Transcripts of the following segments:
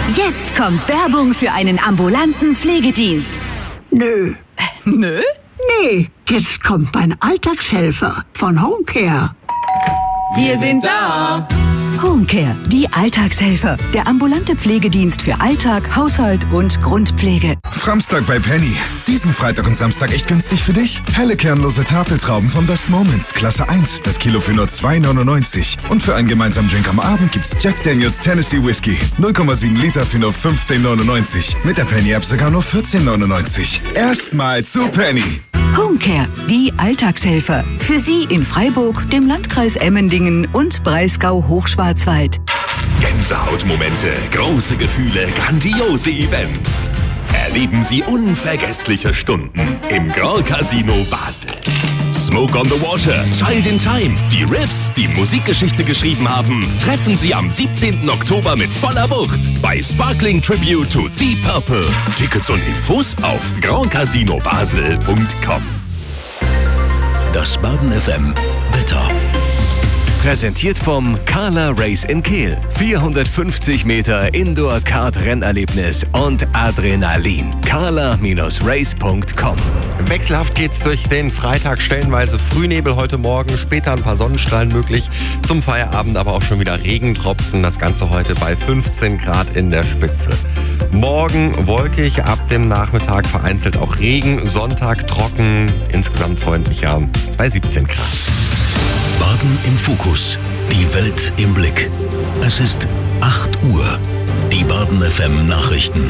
Jetzt kommt Werbung für einen ambulanten Pflegedienst. Nö. Nö? Nee, jetzt kommt mein Alltagshelfer von Homecare. Wir sind da. Homecare, die Alltagshelfer. Der ambulante Pflegedienst für Alltag, Haushalt und Grundpflege. Framstag bei Penny. Diesen Freitag und Samstag echt günstig für dich? Helle kernlose Tafeltrauben von Best Moments, Klasse 1, das Kilo für nur 2,99. Und für einen gemeinsamen Drink am Abend gibt's Jack Daniels Tennessee Whiskey. 0,7 Liter für nur 15,99. Mit der Penny-App sogar nur 14,99. Erstmal zu Penny. Homecare, die Alltagshelfer. Für Sie in Freiburg, dem Landkreis Emmendingen und Breisgau-Hochschwarzwald. Gänsehautmomente, große Gefühle, grandiose Events. Erleben Sie unvergessliche Stunden im Grand Casino Basel. Smoke on the Water, Child in Time, die Riffs, die Musikgeschichte geschrieben haben, treffen Sie am 17. Oktober mit voller Wucht bei Sparkling Tribute to Deep Purple. Tickets und Infos auf grandcasinobasel.com. Das Baden FM Wetter. Präsentiert vom Carla Race in Kehl. 450 Meter Indoor-Kart-Rennerlebnis und Adrenalin. carla-race.com. Wechselhaft geht's durch den Freitag. Stellenweise Frühnebel heute Morgen, später ein paar Sonnenstrahlen möglich. Zum Feierabend aber auch schon wieder Regentropfen. Das Ganze heute bei 15 Grad in der Spitze. Morgen wolkig, ab dem Nachmittag vereinzelt auch Regen. Sonntag trocken, insgesamt freundlicher bei 17 Grad. Baden im Fokus. Die Welt im Blick. Es ist 8 Uhr. Die Baden FM Nachrichten.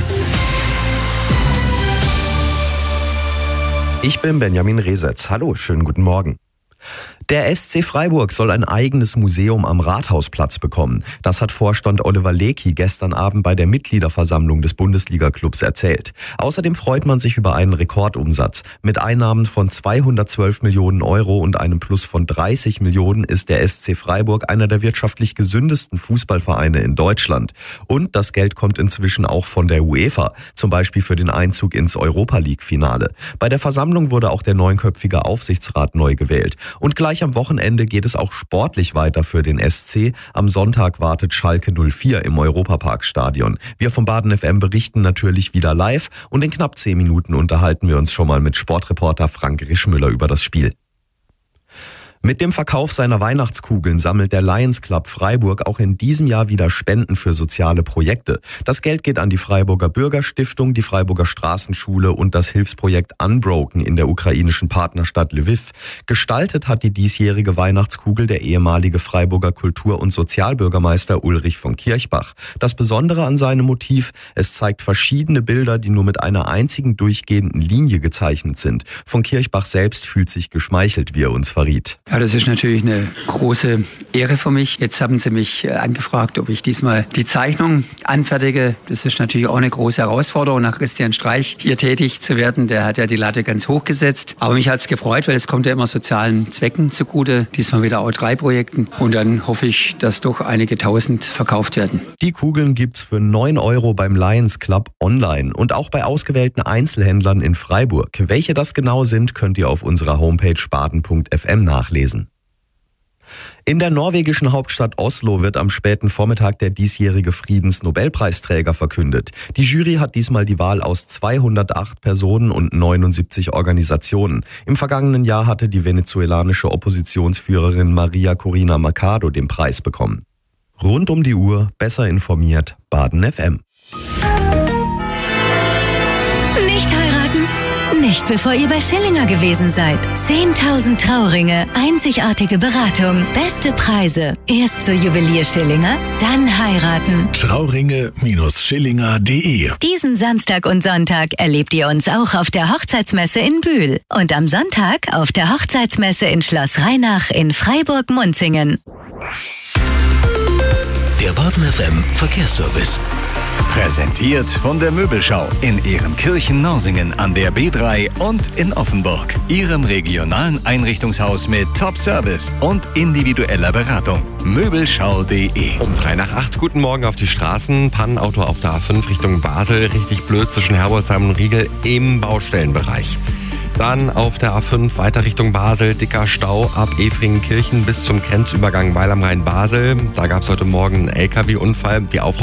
Ich bin Benjamin Resetz. Hallo, schönen guten Morgen. Der SC Freiburg soll ein eigenes Museum am Rathausplatz bekommen. Das hat Vorstand Oliver Lecky gestern Abend bei der Mitgliederversammlung des Bundesliga-Clubs erzählt. Außerdem freut man sich über einen Rekordumsatz. Mit Einnahmen von 212 Millionen Euro und einem Plus von 30 Millionen ist der SC Freiburg einer der wirtschaftlich gesündesten Fußballvereine in Deutschland. Und das Geld kommt inzwischen auch von der UEFA, zum Beispiel für den Einzug ins Europa-League-Finale. Bei der Versammlung wurde auch der neunköpfige Aufsichtsrat neu gewählt. Und gleich am Wochenende geht es auch sportlich weiter für den SC. Am Sonntag wartet Schalke 04 im Europaparkstadion. Wir vom Baden FM berichten natürlich wieder live und in knapp 10 Minuten unterhalten wir uns schon mal mit Sportreporter Frank Rischmüller über das Spiel. Mit dem Verkauf seiner Weihnachtskugeln sammelt der Lions Club Freiburg auch in diesem Jahr wieder Spenden für soziale Projekte. Das Geld geht an die Freiburger Bürgerstiftung, die Freiburger Straßenschule und das Hilfsprojekt Unbroken in der ukrainischen Partnerstadt Lviv. Gestaltet hat die diesjährige Weihnachtskugel der ehemalige Freiburger Kultur- und Sozialbürgermeister Ulrich von Kirchbach. Das Besondere an seinem Motiv, es zeigt verschiedene Bilder, die nur mit einer einzigen durchgehenden Linie gezeichnet sind. Von Kirchbach selbst fühlt sich geschmeichelt, wie er uns verriet. Ja, das ist natürlich eine große Ehre für mich. Jetzt haben Sie mich angefragt, ob ich diesmal die Zeichnung anfertige. Das ist natürlich auch eine große Herausforderung, nach Christian Streich hier tätig zu werden. Der hat ja die Latte ganz hoch gesetzt. Aber mich hat es gefreut, weil es kommt ja immer sozialen Zwecken zugute. Diesmal wieder auch 3 Projekten. Und dann hoffe ich, dass doch einige Tausend verkauft werden. Die Kugeln gibt's für 9 Euro beim Lions Club online und auch bei ausgewählten Einzelhändlern in Freiburg. Welche das genau sind, könnt ihr auf unserer Homepage baden.fm nachlesen. In der norwegischen Hauptstadt Oslo wird am späten Vormittag der diesjährige Friedensnobelpreisträger verkündet. Die Jury hat diesmal die Wahl aus 208 Personen und 79 Organisationen. Im vergangenen Jahr hatte die venezuelanische Oppositionsführerin Maria Corina Machado den Preis bekommen. Rund um die Uhr, besser informiert, Baden FM. Nicht heiraten? Nicht bevor ihr bei Schillinger gewesen seid. 10.000 Trauringe, einzigartige Beratung, beste Preise. Erst zur Juwelier Schillinger, dann heiraten. Trauringe-Schillinger.de. Diesen Samstag und Sonntag erlebt ihr uns auch auf der Hochzeitsmesse in Bühl. Und am Sonntag auf der Hochzeitsmesse in Schloss Rheinach in Freiburg-Munzingen. Der Baden FM Verkehrsservice. Präsentiert von der Möbelschau in Ehrenkirchen-Norsingen an der B3 und in Offenburg. Ihrem regionalen Einrichtungshaus mit Top-Service und individueller Beratung. Möbelschau.de. Um 7:03. Guten Morgen auf die Straßen. Pannenauto auf der A5 Richtung Basel. Richtig blöd zwischen Herbolzheim und Riegel im Baustellenbereich. Dann auf der A5 weiter Richtung Basel, dicker Stau ab Efringenkirchen bis zum Grenzübergang Weil am Rhein Basel. Da gab es heute Morgen einen LKW-Unfall. Die